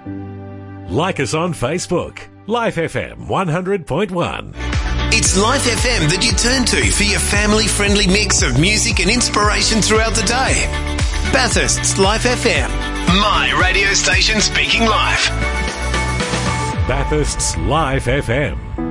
Like us on Facebook. Life FM 100.1. It's Life FM that you turn to for your family-friendly mix of music and inspiration throughout the day. Bathurst's Life FM. My radio station speaking live. Bathurst's Life FM.